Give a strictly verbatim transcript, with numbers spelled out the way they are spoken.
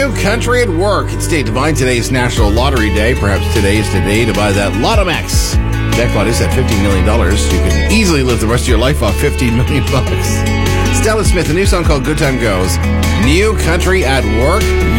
New Country at Work. It's Day Divine. Today is National Lottery Day. Perhaps today is the day to buy that Lotomax. Jackpot is at fifteen million dollars. You can easily live the rest of your life off fifteen million bucks. Stella Smith, a new song called Good Time Goes. New Country at Work.